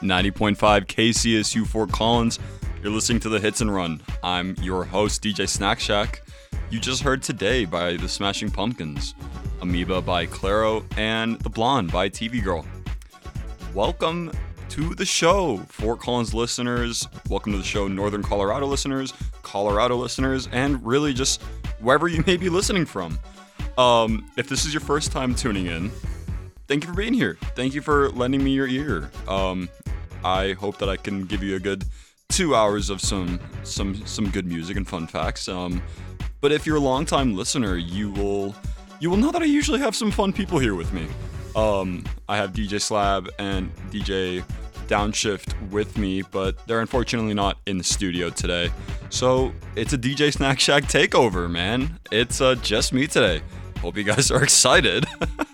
90.5 KCSU Fort Collins. You're listening to the Hits and Run. I'm your host, DJ Snack Shack. You just heard Today by the Smashing Pumpkins, Amoeba by Clairo, and The Blonde by TV Girl. Welcome to the show, Fort Collins listeners. Welcome to the show, Northern Colorado listeners, and really just wherever you may be listening from. If this is your first time tuning in, thank you for being here. Thank you for lending me your ear. I hope that I can give you a good 2 hours of some good music and fun facts. But if you're a longtime listener, you will know that I usually have some fun people here with me. I have DJ Slab and DJ Downshift with me, but they're unfortunately not in the studio today. So it's a DJ Snack Shack takeover, man. It's just me today. Hope you guys are excited.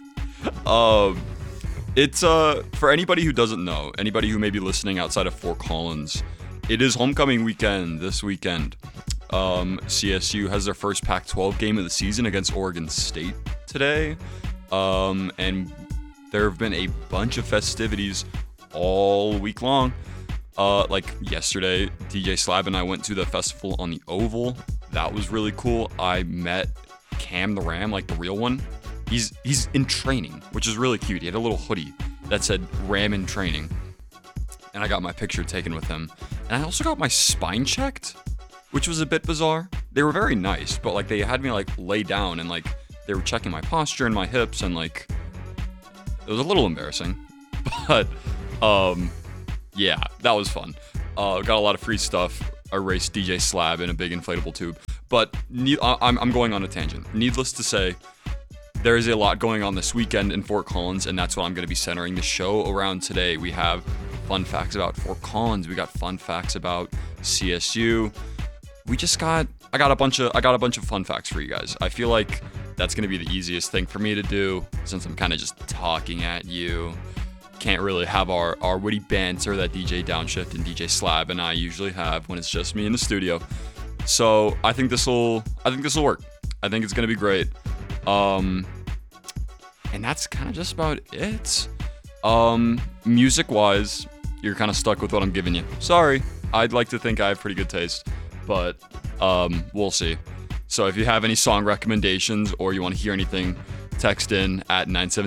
It's for anybody who doesn't know, anybody who may be listening outside of Fort Collins, it is homecoming weekend this weekend. CSU has their first Pac-12 game of the season against Oregon State today. And there have been a bunch of festivities all week long. Like yesterday, DJ Slab and I went to the festival on the Oval. That was really cool. I met Cam the Ram, like the real one. He's in training, which is really cute. He had a little hoodie that said Ram in training. And I got my picture taken with him. And I also got my spine checked, which was a bit bizarre. They were very nice, but like they had me like lay down and like they were checking my posture and my hips and like it was a little embarrassing. But yeah, that was fun. Got a lot of free stuff. I raced DJ Slab in a big inflatable tube. But I'm going on a tangent. Needless to say, there is a lot going on this weekend in Fort Collins, and that's what I'm going to be centering the show around today. We have fun facts about Fort Collins. We got fun facts about CSU. I got a bunch of fun facts for you guys. I feel like that's going to be the easiest thing for me to do since I'm kind of just talking at you. Can't really have our witty banter that DJ Downshift and DJ Slab and I usually have when it's just me in the studio. So I think this will work. I think it's going to be great. And that's kind of just about it. Music-wise, you're kind of stuck with what I'm giving you. Sorry. I'd like to think I have pretty good taste, but we'll see. So if you have any song recommendations or you want to hear anything, text in at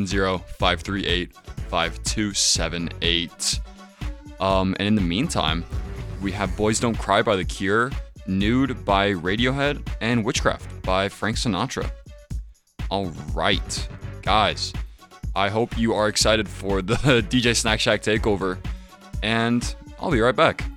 970-538-5278. And in the meantime, we have Boys Don't Cry by The Cure, Nude by Radiohead, and Witchcraft by Frank Sinatra. All right, guys, I hope you are excited for the DJ Snack Shack takeover, and I'll be right back.